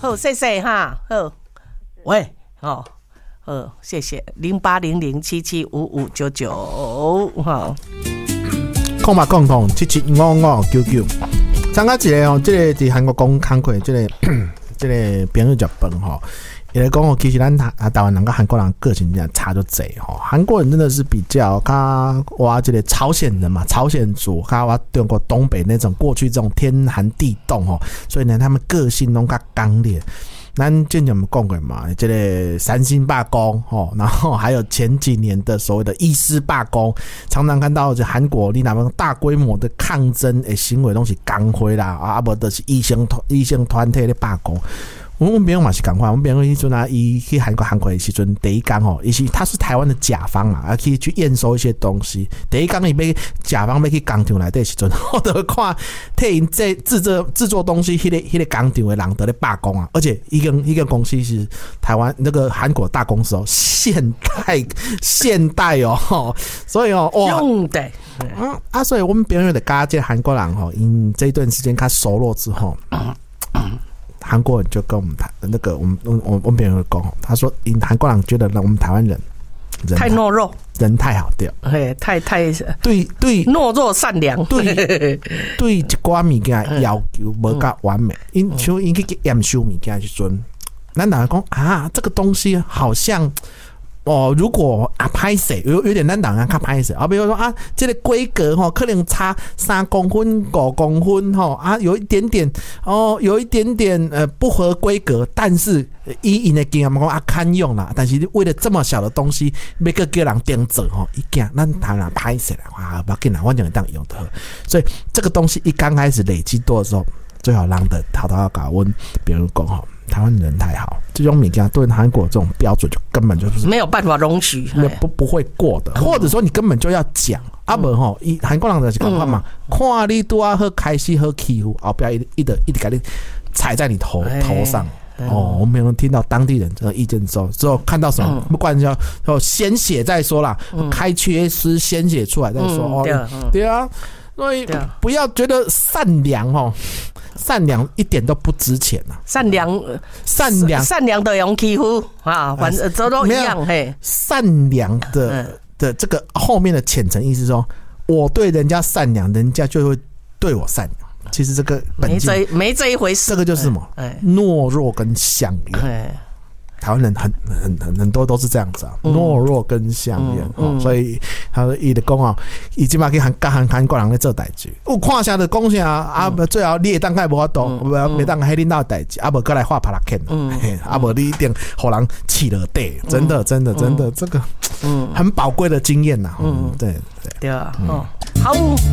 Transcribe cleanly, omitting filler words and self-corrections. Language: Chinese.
好，谢谢哈，好，喂，哦，好，谢谢0800775599哈。 空吧共同775599，参加一个吼，这个伫韩国讲工课，这个朋友食饭吼。也来讲哦，其实咱台湾人跟韩国人个性真差就侪吼。韩国人真的是比较我这个朝鲜人嘛，朝鲜族，我中国东北那种过去这种天寒地冻吼，所以呢，他们个性拢较刚烈。咱之前我们讲过嘛，这个三星罢工吼，然后还有前几年的所谓的医师罢工，常常看到这韩国你那边大规模的抗争的行为都是工会啦，啊无就是医生团体的罢工。我们朋友嘛是同款，我们朋友迄阵啊，伊去韩国的时阵，第一天吼，他是台湾的甲方啊，可以去验收一些东西。第一天伊要甲方要去工厂内底时阵，我就看替因制作东西，迄个工厂的人在咧罢工啊，而且一个公司是台湾那个韩国大公司哦，现代哦，所以哦哇，所以我们朋友的家这韩国人吼，因这一段时间他熟络之后。韩国人就跟我们谈那个，我们别人讲，他说，韩国人觉得我们台湾人太懦弱， 人太好掉， 太对懦弱善良， 对一寡物件要求无够完美，像因去验收物件时阵，咱人讲啊，这个东西好像。如果拍摄有点咱人较拍摄，比如说啊，这个规格可能差3公分、5公分有一点点不合规格，但是以因的经验讲堪用啦。但是为了这么小的东西，要个叫人定做一件咱台湾拍摄啦，不要紧啦，我就会当用的。所以这个东西一刚开始累积多的时候，最好让的偷要搞问别人讲台湾人太好，这种物件对韩国这种标准就根本就是没有办法容许， 不会过的，或者说你根本就要讲不吼，韩国人就是讲话嘛，看你拄啊好开始好欺负，后边一直给你踩在你头上。我们有听到当地人这个意见之后看到什么，不管叫先写再说啦，开缺失先写出来再说对啊，所以不要觉得善良一点都不值钱啊！善良的用欺负啊，反正这都一样嘿。 善良的这个后面的浅层意思说，我对人家善良，人家就会对我善良。其实这个本质没这一回事。 这个就是什么？懦弱跟相怨。台湾人很多都是这样子懦弱跟相怨所以他说伊就讲伊即马去韩国人咧做代志，有看啥就讲啥最好你会当该无法度，袂当迄领导代志，无过来画拍拉片，无你一定互人气了地，真的这个很宝贵的经验呐，对啊，好。